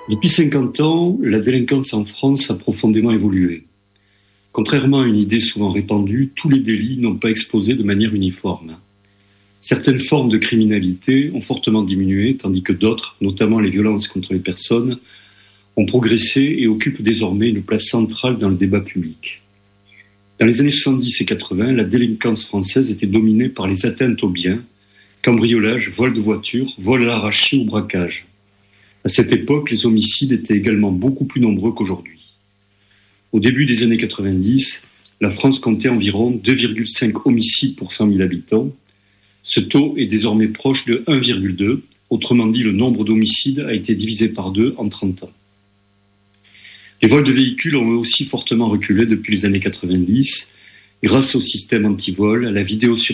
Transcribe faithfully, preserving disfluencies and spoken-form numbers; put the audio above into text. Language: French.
Depuis cinquante ans, la délinquance en France a profondément évolué. Contrairement à une idée souvent répandue, tous les délits n'ont pas explosé de manière uniforme. Certaines formes de criminalité ont fortement diminué, tandis que d'autres, notamment les violences contre les personnes, ont progressé et occupent désormais une place centrale dans le débat public. Dans les années soixante-dix et quatre-vingts, la délinquance française était dominée par les atteintes aux biens, cambriolage, vol de voitures, vol à l'arraché ou braquage. À cette époque, les homicides étaient également beaucoup plus nombreux qu'aujourd'hui. Au début des années quatre-vingt-dix, la France comptait environ deux virgule cinq homicides pour cent mille habitants. Ce taux est désormais proche de un virgule deux. Autrement dit, le nombre d'homicides a été divisé par deux en trente ans. Les vols de véhicules ont eux aussi fortement reculé depuis les années quatre-vingt-dix, grâce au système anti-vol, à la vidéosurveillance